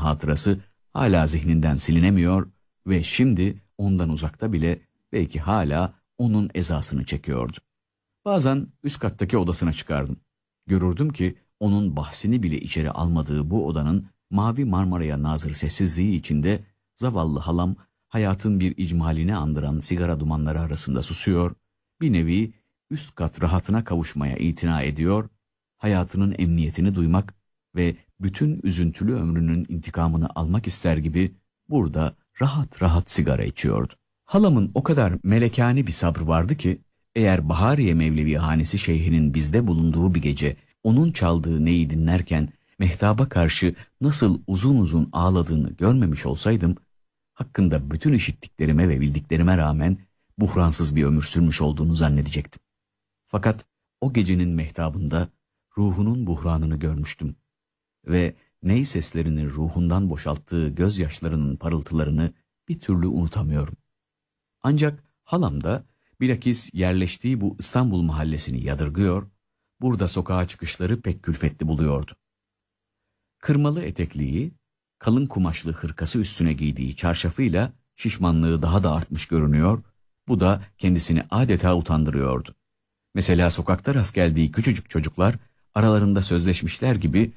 hatırası hala zihninden silinemiyor ve şimdi ondan uzakta bile belki hala onun ezasını çekiyordu. Bazen üst kattaki odasına çıkardım. Görürdüm ki onun bahsini bile içeri almadığı bu odanın mavi Marmara'ya nazır sessizliği içinde zavallı halam hayatın bir icmalini andıran sigara dumanları arasında susuyor, bir nevi üst kat rahatına kavuşmaya itina ediyor, hayatının emniyetini duymak ve bütün üzüntülü ömrünün intikamını almak ister gibi burada rahat rahat sigara içiyordu. Halamın o kadar melekâni bir sabrı vardı ki, eğer Bahariye Mevlevi Hanesi Şeyhi'nin bizde bulunduğu bir gece onun çaldığı neyi dinlerken mehtaba karşı nasıl uzun uzun ağladığını görmemiş olsaydım, hakkında bütün işittiklerime ve bildiklerime rağmen buhransız bir ömür sürmüş olduğunu zannedecektim. Fakat o gecenin mehtabında ruhunun buhranını görmüştüm ve ney seslerinin ruhundan boşalttığı gözyaşlarının parıltılarını bir türlü unutamıyorum. Ancak halam da bilakis yerleştiği bu İstanbul mahallesini yadırgıyor, burada sokağa çıkışları pek külfetli buluyordu. Kırmalı etekliği, kalın kumaşlı hırkası üstüne giydiği çarşafıyla şişmanlığı daha da artmış görünüyor, bu da kendisini adeta utandırıyordu. Mesela sokakta rast geldiği küçücük çocuklar aralarında sözleşmişler gibi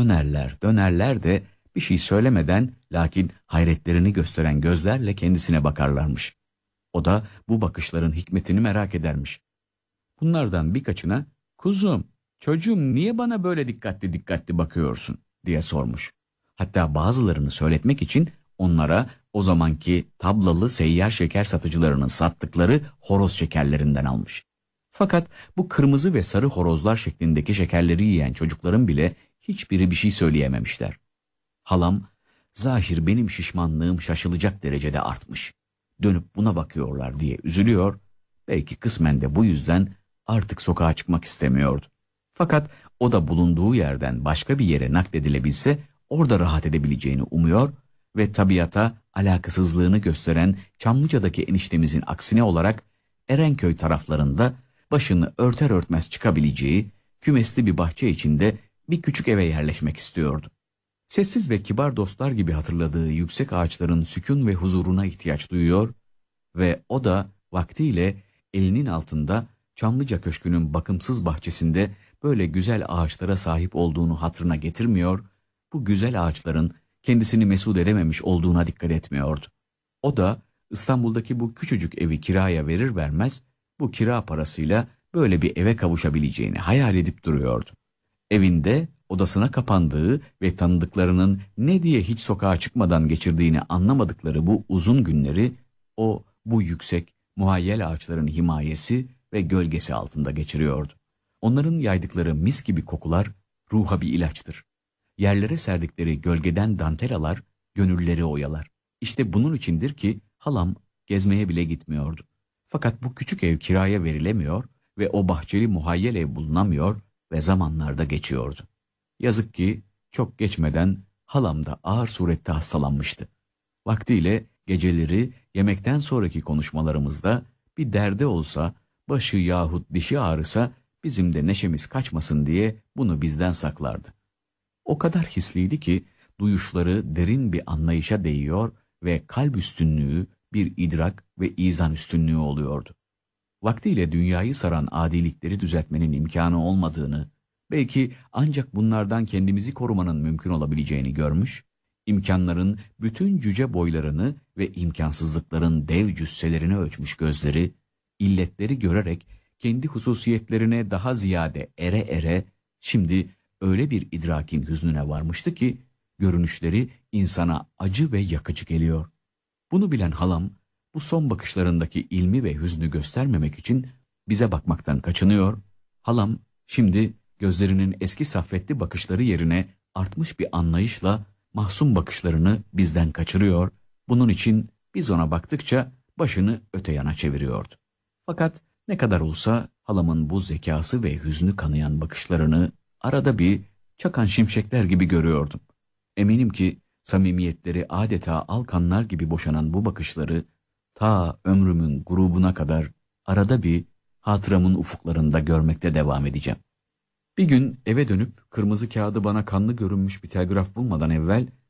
dönerler de bir şey söylemeden lakin hayretlerini gösteren gözlerle kendisine bakarlarmış. O da bu bakışların hikmetini merak edermiş. Bunlardan birkaçına "Kuzum, çocuğum niye bana böyle dikkatli dikkatli bakıyorsun?" diye sormuş. Hatta bazılarını söyletmek için onlara o zamanki tablalı seyyar şeker satıcılarının sattıkları horoz şekerlerinden almış. Fakat bu kırmızı ve sarı horozlar şeklindeki şekerleri yiyen çocukların bile hiçbiri bir şey söyleyememişler. Halam, zahir benim şişmanlığım şaşılacak derecede artmış, dönüp buna bakıyorlar diye üzülüyor, belki kısmen de bu yüzden artık sokağa çıkmak istemiyordu. Fakat o da bulunduğu yerden başka bir yere nakledilebilse orada rahat edebileceğini umuyor ve tabiata alakasızlığını gösteren Çamlıca'daki eniştemizin aksine olarak Erenköy taraflarında başını örter örtmez çıkabileceği kümesli bir bahçe içinde bir küçük eve yerleşmek istiyordu. Sessiz ve kibar dostlar gibi hatırladığı yüksek ağaçların sükun ve huzuruna ihtiyaç duyuyor ve o da vaktiyle elinin altında Çamlıca Köşkü'nün bakımsız bahçesinde böyle güzel ağaçlara sahip olduğunu hatırına getirmiyor, bu güzel ağaçların kendisini mesut edememiş olduğuna dikkat etmiyordu. O da İstanbul'daki bu küçücük evi kiraya verir vermez bu kira parasıyla böyle bir eve kavuşabileceğini hayal edip duruyordu. Evinde odasına kapandığı ve tanıdıklarının ne diye hiç sokağa çıkmadan geçirdiğini anlamadıkları bu uzun günleri o bu yüksek muhayyel ağaçların himayesi ve gölgesi altında geçiriyordu. Onların yaydıkları mis gibi kokular ruha bir ilaçtır. Yerlere serdikleri gölgeden dantelalar gönülleri oyalar. İşte bunun içindir ki halam gezmeye bile gitmiyordu. Fakat bu küçük ev kiraya verilemiyor ve o bahçeli muhayyel ev bulunamıyor ve zamanlarda geçiyordu. Yazık ki çok geçmeden halam da ağır surette hastalanmıştı. Vaktiyle geceleri yemekten sonraki konuşmalarımızda bir derde olsa, başı yahut dişi ağrısa bizim de neşemiz kaçmasın diye bunu bizden saklardı. O kadar hisliydi ki duyuşları derin bir anlayışa değiyor ve kalp üstünlüğü bir idrak ve izan üstünlüğü oluyordu. Vaktiyle dünyayı saran adilikleri düzeltmenin imkanı olmadığını, belki ancak bunlardan kendimizi korumanın mümkün olabileceğini görmüş, imkanların bütün cüce boylarını ve imkansızlıkların dev cüsselerini ölçmüş gözleri, illetleri görerek kendi hususiyetlerine daha ziyade ere ere, şimdi öyle bir idrakin hüznüne varmıştı ki, görünüşleri insana acı ve yakıcı geliyor. Bunu bilen halam, bu son bakışlarındaki ilmi ve hüznü göstermemek için bize bakmaktan kaçınıyor, halam şimdi gözlerinin eski saffetli bakışları yerine artmış bir anlayışla mahzun bakışlarını bizden kaçırıyor, bunun için biz ona baktıkça başını öte yana çeviriyordu. Fakat ne kadar olsa halamın bu zekası ve hüznü kanayan bakışlarını arada bir çakan şimşekler gibi görüyordum. Eminim ki samimiyetleri adeta alkanlar gibi boşanan bu bakışları ta ömrümün grubuna kadar arada bir hatıramın ufuklarında görmekte devam edeceğim. Bir gün eve dönüp kırmızı kağıdı bana kanlı görünmüş bir telgraf bulmadan evvel